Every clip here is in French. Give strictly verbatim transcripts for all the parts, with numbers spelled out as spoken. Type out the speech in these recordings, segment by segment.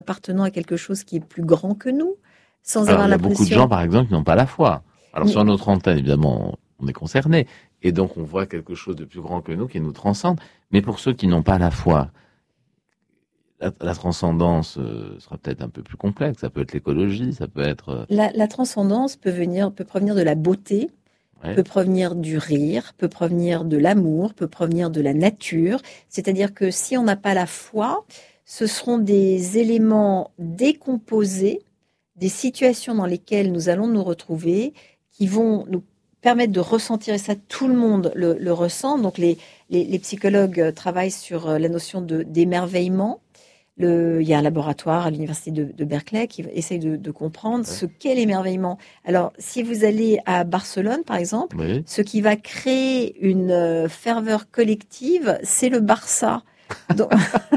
appartenant à quelque chose qui est plus grand que nous, sans Alors, avoir il y a beaucoup de gens, l'impression. par exemple, qui n'ont pas la foi. Alors, Mais sur notre antenne, évidemment, on est concerné. Et donc, on voit quelque chose de plus grand que nous, qui nous transcende. Mais pour ceux qui n'ont pas la foi, la, la transcendance euh, sera peut-être un peu plus complexe. Ça peut être l'écologie, ça peut être... euh, la, la transcendance peut venir, peut provenir de la beauté, ouais. peut provenir du rire, peut provenir de l'amour, peut provenir de la nature. C'est-à-dire que si on n'a pas la foi, ce seront des éléments décomposés, des situations dans lesquelles nous allons nous retrouver, qui vont nous permettre de ressentir, et ça tout le monde le, le ressent. Donc les, les, les psychologues travaillent sur la notion de, d'émerveillement. Le, il y a un laboratoire à l'université de, de Berkeley qui essaye de, de comprendre Ouais. ce qu'est l'émerveillement. Alors, si vous allez à Barcelone, par exemple, Oui. ce qui va créer une euh, ferveur collective, c'est le Barça. Donc,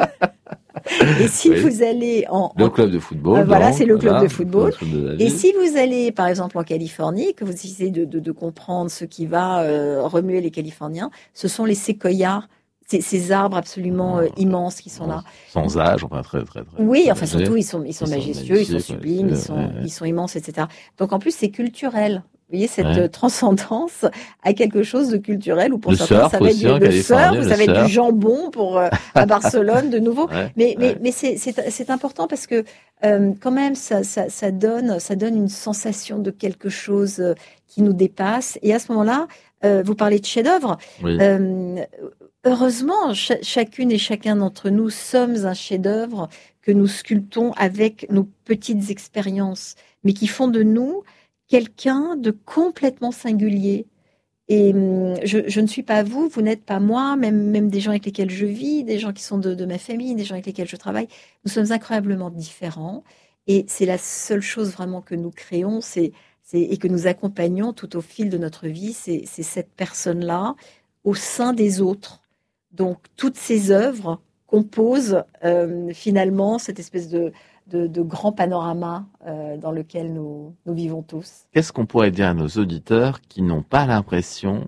et si Oui. vous allez en, Le en club de euh, football, voilà, donc, c'est le club voilà, de le football. club de la Et ville. si vous allez, par exemple, en Californie, que vous essayez de, de, de comprendre ce qui va euh, remuer les Californiens, ce sont les séquoias, ces, ces arbres absolument euh, immenses qui sont Sans, là. sans âge, enfin très très très Oui, très enfin âgés. surtout ils sont ils sont Ils sont majestueux, ils sont magnifiques, ouais, c'est- sublimes, ils sont ouais, ils sont immenses, et cetera. Donc en plus c'est culturel. Vous voyez cette ouais. euh, transcendance à quelque chose de culturel où pour Le certains ça surf va être aussi du- en le surf, Californie, ou le ça va être du surf. jambon pour euh, à Barcelone de nouveau. Ouais, Mais mais ouais. mais c'est c'est c'est important parce que euh, quand même ça ça ça donne ça donne une sensation de quelque chose euh, qui nous dépasse. Et à ce moment-là, euh, vous parlez de chef-d'œuvre. Oui. Euh, Heureusement, cha- chacune et chacun d'entre nous sommes un chef-d'œuvre que nous sculptons avec nos petites expériences, mais qui font de nous quelqu'un de complètement singulier. Et hum, je, je ne suis pas vous, vous n'êtes pas moi, même, même des gens avec lesquels je vis, des gens qui sont de, de ma famille, des gens avec lesquels je travaille. Nous sommes incroyablement différents. Et c'est la seule chose vraiment que nous créons, c'est, c'est, et que nous accompagnons tout au fil de notre vie, c'est, c'est cette personne-là au sein des autres. Donc, toutes ces œuvres composent euh, finalement cette espèce de, de, de grand panorama euh, dans lequel nous, nous vivons tous. Qu'est-ce qu'on pourrait dire à nos auditeurs qui n'ont pas l'impression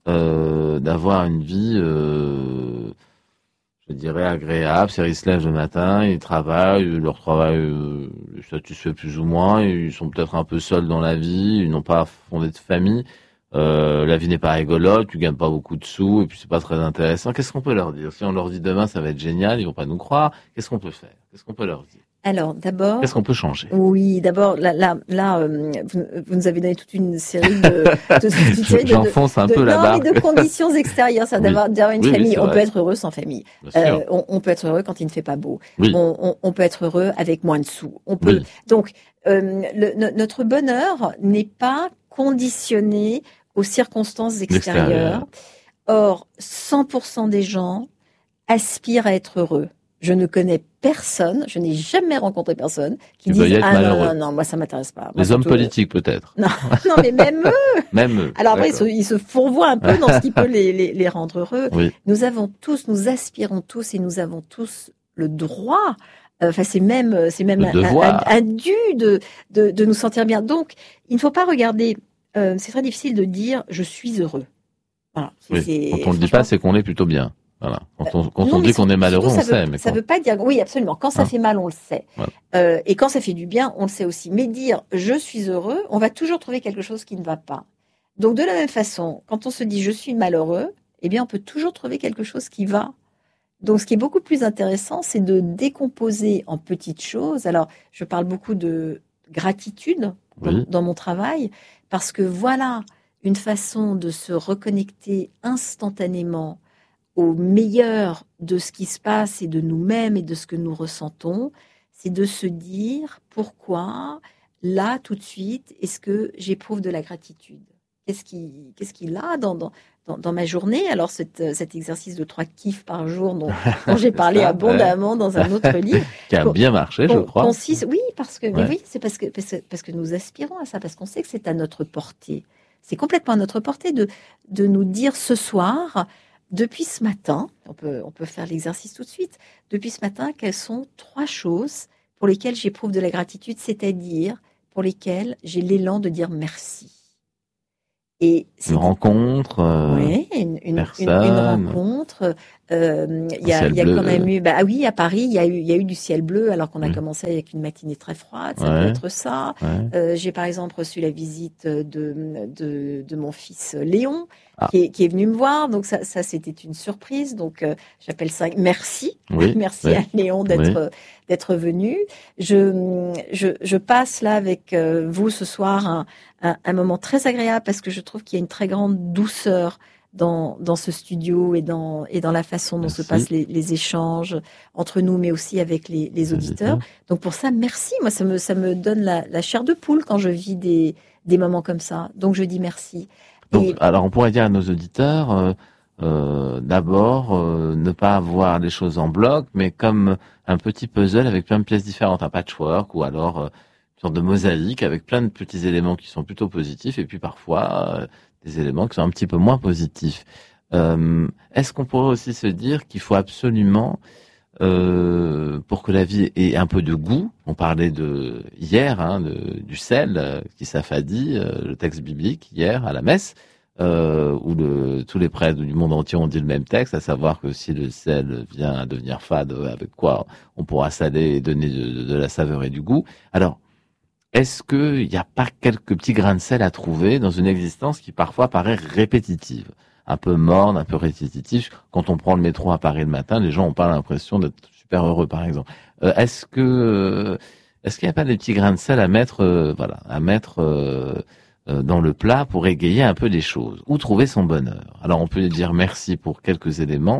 euh, d'avoir une vie, euh, je dirais, agréable? C'est-à-dire, ils se lèvent le matin, ils travaillent, leur travail euh, est satisfait plus ou moins, ils sont peut-être un peu seuls dans la vie, ils n'ont pas fondé de famille. Euh, la vie n'est pas rigolote, tu gagnes pas beaucoup de sous et puis c'est pas très intéressant. Qu'est-ce qu'on peut leur dire? Si on leur dit demain ça va être génial, ils vont pas nous croire. Qu'est-ce qu'on peut faire? Qu'est-ce qu'on peut leur dire? Alors, Qu'est-ce d'abord, qu'on peut changer? oui, d'abord, là, là, là euh, vous, vous nous avez donné toute une série de, de, toute une série de, de, J'enfonce un de- peu la non, mais de barque. conditions extérieures, ça Oui, d'avoir, d'avoir une oui, oui, famille. c'est On peut vrai. être heureux sans famille. Bien Euh, sûr. on, on peut être heureux quand il ne fait pas beau. Oui, On, on, on peut être heureux avec moins de sous. On peut, oui, donc, euh, le- no- notre bonheur n'est pas conditionné aux circonstances l'extérieur. extérieures. Or, cent pour cent des gens aspirent à être heureux. Je ne connais personne, je n'ai jamais rencontré personne qui Qui veuille dise être ah non malheureux. non non moi ça m'intéresse pas. Moi Les hommes surtout euh, politiques peut-être. non non mais même eux. Même eux. Alors après ils se, D'accord. ils se fourvoient un peu dans ce qui peut les, les, les rendre heureux. Oui, Nous avons tous, nous aspirons tous et nous avons tous le droit. euh, Enfin c'est même c'est même le un, un, un- devoir. un dû de, de de nous sentir bien. Donc il ne faut pas regarder. euh, c'est très difficile de dire je suis heureux. Voilà. C'est Oui. Quand c'est- on le dit pas, franchement. c'est qu'on est plutôt bien. Voilà. Quand on, quand Non, on mais dit qu'on surtout, est malheureux, surtout on ça veut sait, mais ça quand, veut pas dire oui absolument. Quand ça hein, fait mal, on le sait, voilà. Euh, et quand ça fait du bien, on le sait aussi. Mais dire je suis heureux, on va toujours trouver quelque chose qui ne va pas. Donc de la même façon, quand on se dit je suis malheureux, eh bien on peut toujours trouver quelque chose qui va. Donc ce qui est beaucoup plus intéressant, c'est de décomposer en petites choses. Alors je parle beaucoup de gratitude dans, Oui. dans mon travail parce que voilà une façon de se reconnecter instantanément au meilleur de ce qui se passe et de nous-mêmes et de ce que nous ressentons, c'est de se dire pourquoi, là, tout de suite, est-ce que j'éprouve de la gratitude? Qu'est-ce qui, qu'est-ce qu'il a dans, dans, dans, dans ma journée? Alors, cet, cet exercice de trois kiffs par jour dont, dont j'ai C'est parlé ça, ouais. abondamment dans un autre livre, Qui a con- bien marché, je con- crois. consiste, oui, parce que, mais Ouais. oui, c'est parce que, parce que, parce que nous aspirons à ça, parce qu'on sait que c'est à notre portée. C'est complètement à notre portée de, de nous dire ce soir, depuis ce matin, on peut, on peut faire l'exercice tout de suite, depuis ce matin, quelles sont trois choses pour lesquelles j'éprouve de la gratitude, c'est-à-dire pour lesquelles j'ai l'élan de dire merci. Et Une c'est rencontre, euh, oui, une, une, une, une personne, rencontre. Euh, Il un y a, ciel il y a bleu. quand même eu, bah ah oui, à Paris, il y a eu, il y a eu du ciel bleu alors qu'on a Oui, commencé avec une matinée très froide. Ça peut ouais, être ça. ouais. Euh, j'ai par exemple reçu la visite de, de, de mon fils Léon Ah, qui est, qui est venu me voir. Donc ça, ça c'était une surprise. Donc euh, j'appelle ça merci, oui, merci oui, à Léon oui. d'être d'être venu. Je, je, je passe là avec euh, vous ce soir un, un, un moment très agréable parce que je trouve qu'il y a une très grande douceur dans, dans ce studio et dans, et dans la façon dont se Merci, passent les, les échanges entre nous, mais aussi avec les, les les auditeurs. auditeurs. Donc pour ça, merci. Moi, ça me, ça me donne la, la chair de poule quand je vis des, des moments comme ça. Donc je dis merci. Donc, Et alors, on pourrait dire à nos auditeurs, euh, euh, d'abord, euh, ne pas voir les choses en bloc, mais comme un petit puzzle avec plein de pièces différentes, un patchwork, ou alors euh, une sorte de mosaïque avec plein de petits éléments qui sont plutôt positifs, et puis parfois euh, des éléments qui sont un petit peu moins positifs. Euh, est-ce qu'on pourrait aussi se dire qu'il faut absolument euh, pour que la vie ait un peu de goût. On parlait de hier, hein, de, du sel euh, qui s'affadit, euh, le texte biblique hier à la messe, euh, où le, tous les prêtres du monde entier ont dit le même texte, à savoir que si le sel vient à devenir fade, avec quoi on pourra saler et donner de, de la saveur et du goût. Alors, est-ce qu'il n'y a pas quelques petits grains de sel à trouver dans une existence qui parfois paraît répétitive, un peu morne, un peu répétitive? Quand on prend le métro à Paris le matin, les gens n'ont pas l'impression d'être super heureux, par exemple. Euh, est-ce que euh, est-ce qu'il n'y a pas des petits grains de sel à mettre, euh, voilà, à mettre euh, euh, dans le plat pour égayer un peu les choses, ou trouver son bonheur? Alors on peut dire merci pour quelques éléments.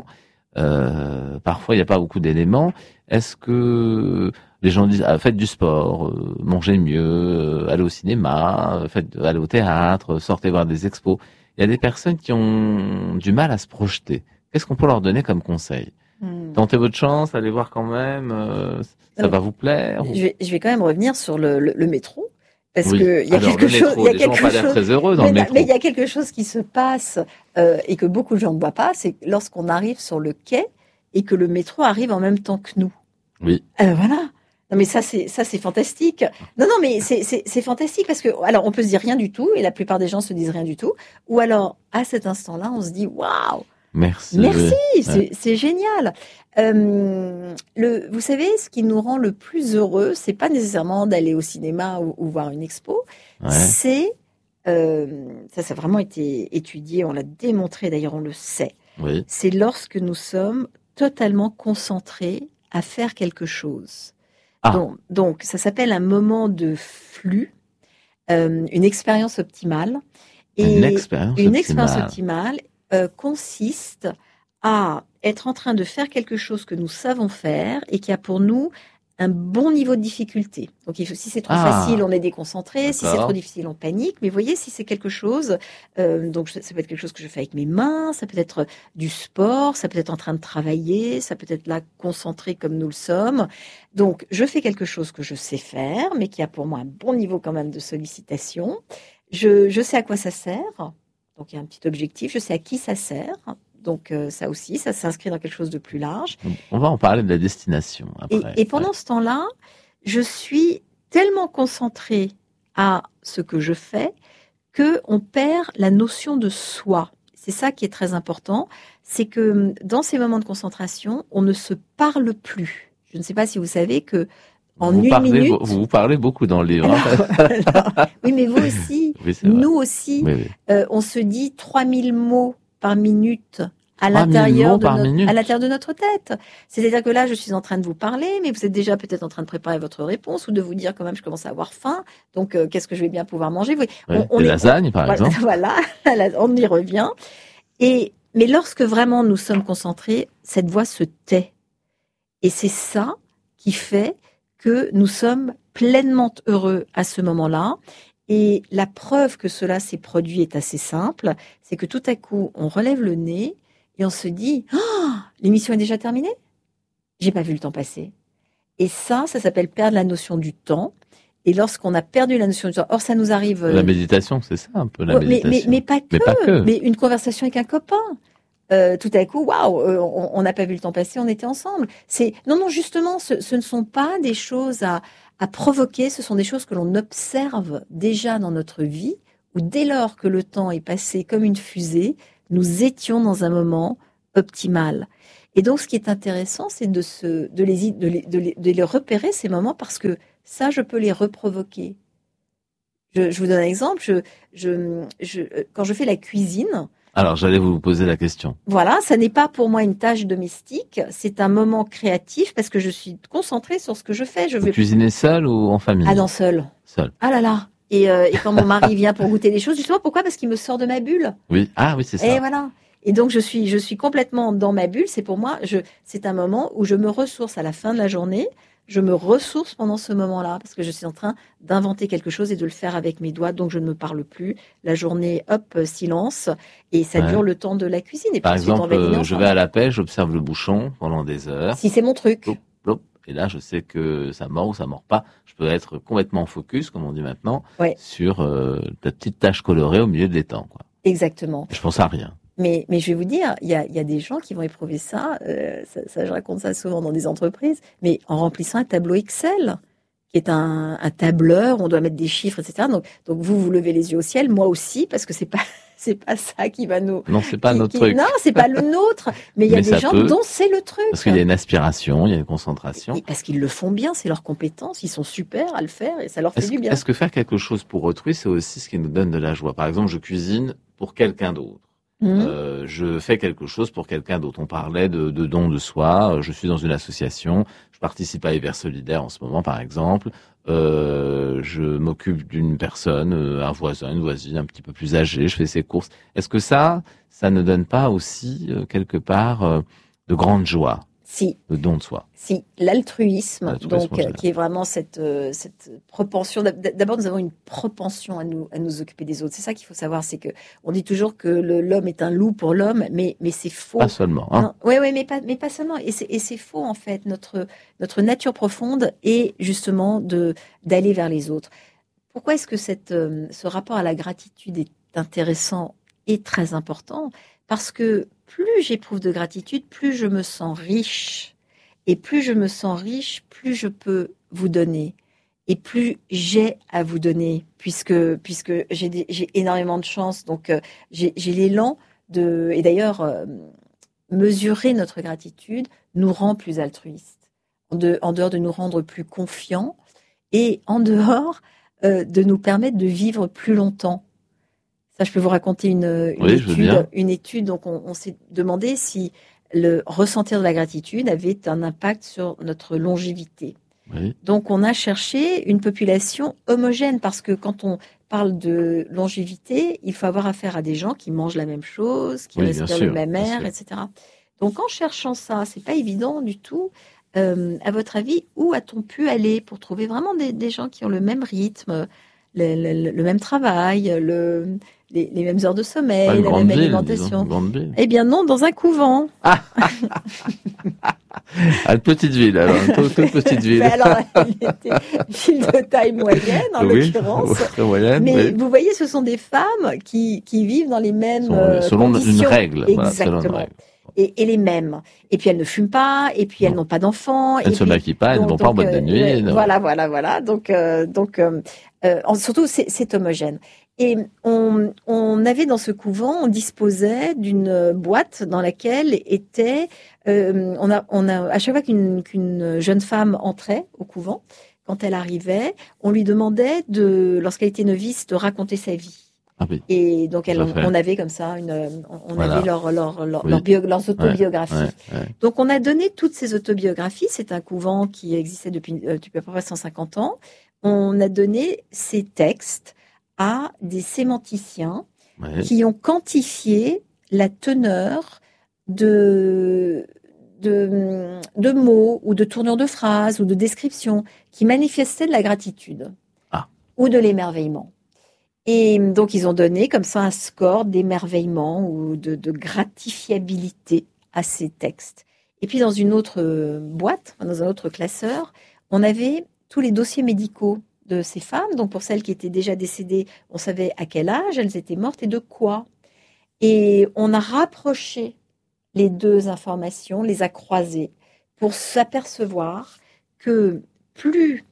Euh, parfois il n'y a pas beaucoup d'éléments. Est-ce que les gens disent ah, faites du sport, euh, mangez mieux, euh, allez au cinéma, euh, faites, allez au théâtre, euh, sortez voir des expos. Il y a des personnes qui ont du mal à se projeter. Qu'est-ce qu'on peut leur donner comme conseil? hmm, Tentez votre chance, allez voir quand même, euh, ça non, va vous plaire je ou... vais, je vais quand même revenir sur le, le, le métro. Parce Oui. que il y a Alors quelque le chose, il y métro, a les gens n'ont quelque pas l'air chose, très heureux dans mais le non, mais il métro. y a quelque chose qui se passe euh, et que beaucoup de gens ne voient pas, c'est lorsqu'on arrive sur le quai et que le métro arrive en même temps que nous. Oui. Euh, voilà. Non mais ça c'est ça c'est fantastique. Non non mais c'est c'est c'est fantastique parce que alors on peut se dire rien du tout et la plupart des gens se disent rien du tout ou alors à cet instant-là on se dit waouh Merci. merci Oui. Ouais. c'est c'est génial. Euh, le vous savez ce qui nous rend le plus heureux c'est pas nécessairement d'aller au cinéma ou, ou voir une expo Ouais. c'est euh, ça ça a vraiment été étudié on l'a démontré d'ailleurs on le sait Oui. c'est lorsque nous sommes totalement concentrés à faire quelque chose. Ah, Donc, donc ça s'appelle un moment de flux, euh, une expérience optimale. une Et expérience une expérience optimale. optimale euh, consiste à être en train de faire quelque chose que nous savons faire et qui a pour nous un bon niveau de difficulté. Donc, il faut, si c'est trop facile, Ah, on est déconcentré. Si c'est trop d'accord. difficile, on panique. Mais voyez, si c'est quelque chose, euh, donc ça peut être quelque chose que je fais avec mes mains, ça peut être du sport, ça peut être en train de travailler, ça peut être là concentré comme nous le sommes. Donc, je fais quelque chose que je sais faire, mais qui a pour moi un bon niveau quand même de sollicitation. Je, je sais à quoi ça sert. Donc, il y a un petit objectif. Je sais à qui ça sert. Donc, euh, ça aussi, ça s'inscrit dans quelque chose de plus large. On on va en parler de la destination Et, après. et Ouais. pendant ce temps-là, je suis tellement concentrée à ce que je fais que on perd la notion de soi. C'est ça qui est très important. C'est que hum, dans ces moments de concentration, on ne se parle plus. Je ne sais pas si vous savez que Vous en vous une parlez, vous minute, vous parlez beaucoup dans le livre, hein. alors, alors, oui, mais vous aussi, Oui, c'est vrai. nous aussi, Oui, oui. euh, on se dit trois mille mots par minute à trois mille l'intérieur mots de par notre, à minute. l'intérieur de notre tête. C'est-à-dire que là, je suis en train de vous parler, mais vous êtes déjà peut-être en train de préparer votre réponse ou de vous dire quand même, je commence à avoir faim. Donc, euh, qu'est-ce que je vais bien pouvoir manger? Oui, Oui. on, on Des est, on- lasagnes, par voilà, exemple. voilà, on y revient. Et, mais lorsque vraiment nous sommes concentrés, cette voix se tait. Et c'est ça qui fait que nous sommes pleinement heureux à ce moment-là. Et la preuve que cela s'est produit est assez simple, c'est que tout à coup, on relève le nez et on se dit, ah, l'émission est déjà terminée? J'ai pas vu le temps passer. Et ça, ça s'appelle perdre la notion du temps. Et lorsqu'on a perdu la notion du temps, or ça nous arrive, La euh, méditation, c'est ça un peu la ouais, mais, mais, mais méditation. pas Mais pas que, que. mais une conversation avec un copain. Euh, tout à coup, waouh, euh, on on n'a pas vu le temps passer, on était ensemble. C'est non, non, justement, ce, ce ne sont pas des choses à, à provoquer, ce sont des choses que l'on observe déjà dans notre vie, où dès lors que le temps est passé comme une fusée, nous étions dans un moment optimal. Et donc, ce qui est intéressant, c'est de, se, de, les, de, les, de, les, de les repérer, ces moments, parce que ça, je peux les reprovoquer. Je, je vous donne un exemple. Je, je, je, quand je fais la cuisine, Alors, j'allais vous poser la question. voilà, ça n'est pas pour moi une tâche domestique, c'est un moment créatif parce que je suis concentrée sur ce que je fais. Je Vous vais cuisinez seul ou en famille? ah non, seul. Seul. Ah là là. Et, euh, et quand mon mari vient pour goûter des choses, justement, pourquoi? Parce qu'il me sort de ma bulle. Oui. Ah oui, c'est Et ça. voilà. Et donc je suis, je suis complètement dans ma bulle. C'est pour moi, je, c'est un moment où je me ressource à la fin de la journée. Je me ressource pendant ce moment-là parce que je suis en train d'inventer quelque chose et de le faire avec mes doigts. Donc je ne me parle plus. La journée, hop, euh, silence. Et ça Ouais. dure le temps de la cuisine. Et puis Par ensuite, on exemple, va dîner euh, je ensemble. vais à la pêche, j'observe le bouchon pendant des heures. Si c'est mon truc. Plop, plop. Et là, je sais que ça mord ou ça mord pas. Je peux être complètement focus, comme on dit maintenant, Ouais, sur euh, la petite tache colorée au milieu de l'étang, quoi. exactement. Et je pense à rien. Mais, mais je vais vous dire, il y a, il y a des gens qui vont éprouver ça, euh, ça, ça, je raconte ça souvent dans des entreprises, mais en remplissant un tableau Excel, qui est un, un tableur, on doit mettre des chiffres, et cetera. Donc, donc vous, vous levez les yeux au ciel, moi aussi, parce que c'est pas, c'est pas ça qui va nous, Non, c'est pas qui, notre qui, truc. non, c'est pas le nôtre, mais il y a Mais des ça gens peut, dont c'est le truc. parce qu'il y a une aspiration, il y a une concentration. Et parce qu'ils le font bien, c'est leur compétence, ils sont super à le faire et ça leur fait Est-ce, du bien. est-ce que faire quelque chose pour autrui, c'est aussi ce qui nous donne de la joie? Par exemple, je cuisine pour quelqu'un d'autre. Mmh. Euh, je fais quelque chose pour quelqu'un d'autre. On parlait de, de don de soi. Je suis dans une association. Je participe à Hiver Solidaire en ce moment, par exemple. Euh, je m'occupe d'une personne, euh, un voisin, une voisine un petit peu plus âgée. Je fais ses courses. Est-ce que ça, ça ne donne pas aussi euh, quelque part euh, de grande joie, Si, de don de soi? si, l'altruisme, L'altruisme en donc, euh, général. qui est vraiment cette, euh, cette propension. d'ab- D'abord, nous avons une propension à nous, à nous occuper des autres. C'est ça qu'il faut savoir, c'est que on dit toujours que le- l'homme est un loup pour l'homme, mais, mais c'est Pas faux. seulement, hein. Non, ouais, ouais, mais pas, mais pas seulement. Et c'est, et c'est faux, en fait. Notre, notre nature profonde est justement de, d'aller vers les autres. Pourquoi est-ce que cette, euh, ce rapport à la gratitude est intéressant et très important? Parce que plus j'éprouve de gratitude, plus je me sens riche. Et plus je me sens riche, plus je peux vous donner. Et plus j'ai à vous donner, puisque, puisque j'ai, des- j'ai énormément de chance. Donc, euh, j'ai, j'ai l'élan de... Et d'ailleurs, euh, mesurer notre gratitude nous rend plus altruistes. En, de- en dehors de nous rendre plus confiants et en dehors euh, de nous permettre de vivre plus longtemps. Ça, je peux vous raconter une, une Oui, je veux étude. bien. Une étude, donc on, on s'est demandé si le ressentir de la gratitude avait un impact sur notre longévité. Oui, Donc on a cherché une population homogène parce que quand on parle de longévité, il faut avoir affaire à des gens qui mangent la même chose, qui oui, bien respirent le sûr, même bien air, sûr. et cetera. Donc en cherchant ça, c'est pas évident du tout. Euh, à votre avis, où a-t-on pu aller pour trouver vraiment des, des gens qui ont le même rythme, le, le- le même travail, le- les, les mêmes heures de Pas sommeil, une la même grande ville, disons, une alimentation? grande ville. Eh bien non, dans un couvent. Ah, à une petite ville, alors, une toute, toute petite Mais ville. alors, elle était ville de taille moyenne, en Oui, l'occurrence. très moyenne, Mais oui. vous voyez, ce sont des femmes qui, qui vivent dans les mêmes Selon, euh, selon une conditions. règle, voilà, selon une Exactement. règle. Et, et les mêmes. Et puis elles ne fument pas, et puis elles Non. n'ont pas d'enfants, Elles ne et se puis maquillent pas, elles ne donc vont pas en donc boîte de euh, ouais, nuit. Non. voilà voilà voilà. Donc euh, donc euh, euh, en- surtout c'est c'est homogène. Et on on avait dans ce couvent, on disposait d'une boîte dans laquelle était euh, on a on a à chaque fois qu'une qu'une jeune femme entrait au couvent, quand elle arrivait, on lui demandait de lorsqu'elle était novice de raconter sa vie. Ah oui, Et donc, tout elle, à on, fait. on avait comme ça, une, on avait Voilà, leur, leur, leur, leur oui, bio- leurs ouais, autobiographies. ouais, ouais. Donc, on a donné toutes ces autobiographies. C'est un couvent qui existait depuis, euh, depuis à peu près cent cinquante ans. On a donné ces textes à des sémanticiens Ouais. qui ont quantifié la teneur de, de, de mots ou de tournures de phrases ou de descriptions qui manifestaient de la gratitude Ah, ou de l'émerveillement. Et donc, ils ont donné comme ça un score d'émerveillement ou de, de gratifiabilité à ces textes. Et puis, dans une autre euh, boîte, dans un autre classeur, on avait tous les dossiers médicaux de ces femmes. Donc, pour celles qui étaient déjà décédées, on savait à quel âge elles étaient mortes et de quoi. Et on a rapproché les deux informations, les a croisées pour s'apercevoir que plus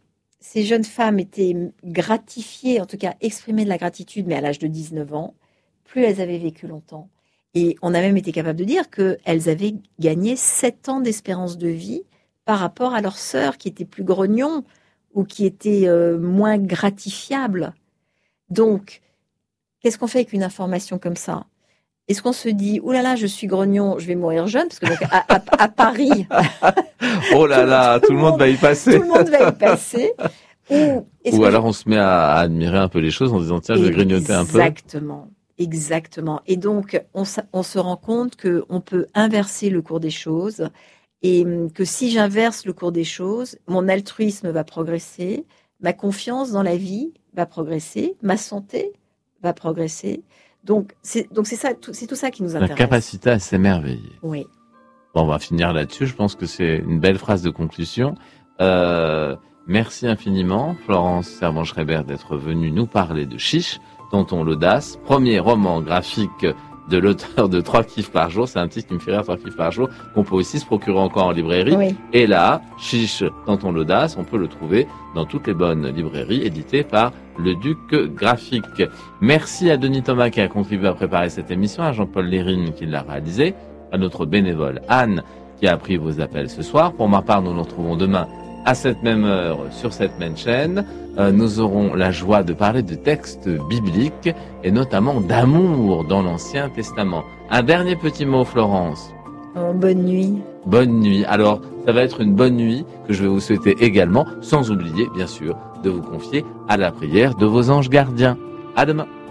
ces jeunes femmes étaient gratifiées, en tout cas exprimaient de la gratitude, mais à l'âge de dix-neuf ans, plus elles avaient vécu longtemps. Et on a même été capable de dire qu'elles avaient gagné sept ans d'espérance de vie par rapport à leurs sœurs qui étaient plus grognons ou qui étaient euh, moins gratifiables. Donc, qu'est-ce qu'on fait avec une information comme ça? Est-ce qu'on se dit, oh là là, je suis grognon, je vais mourir jeune, parce que donc à, à, à Paris, oh là là, tout, tout le monde va y passer. Tout le monde va y passer. Ou, Ou alors je... on se met à, à admirer un peu les choses en disant, tiens, je vais grignoter un peu. Exactement, exactement. Et donc, on, on se rend compte qu'on peut inverser le cours des choses et que si j'inverse le cours des choses, mon altruisme va progresser, ma confiance dans la vie va progresser, ma santé va progresser. Donc, c'est, donc c'est ça, c'est tout ça qui nous intéresse. La capacité à s'émerveiller. Oui. Bon, on va finir là-dessus. Je pense que c'est une belle phrase de conclusion. Euh, merci infiniment, Florence Servan-Schreiber, d'être venue nous parler de Chiche, Tonton l'Audace, premier roman graphique de l'auteur de Trois kiffs par jour. C'est un titre qui me fait rire, Trois kiffs par jour, qu'on peut aussi se procurer encore en librairie. Oui. Et là, Chiche, Tonton l'Audace, on peut le trouver dans toutes les bonnes librairies, édité par Le Duc Graphique. Merci à Denis Thomas qui a contribué à préparer cette émission, à Jean-Paul Lérine qui l'a réalisé, à notre bénévole Anne qui a pris vos appels ce soir. Pour ma part, nous nous retrouvons demain à cette même heure sur cette même chaîne. Euh, nous aurons la joie de parler de textes bibliques et notamment d'amour dans l'Ancien Testament. Un dernier petit mot, Florence. Oh, bonne nuit. Bonne nuit. Alors, ça va être une bonne nuit que je vais vous souhaiter également, sans oublier, bien sûr, de vous confier à la prière de vos anges gardiens. À demain.